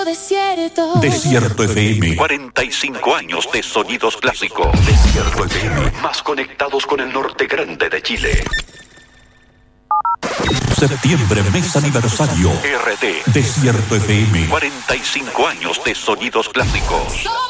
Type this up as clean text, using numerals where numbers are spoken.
Desierto. Desierto FM. 45 años de sonidos clásicos. Desierto FM. Más conectados con el norte grande de Chile. Septiembre, mes aniversario. RT. Desierto FM. 45 años de sonidos clásicos.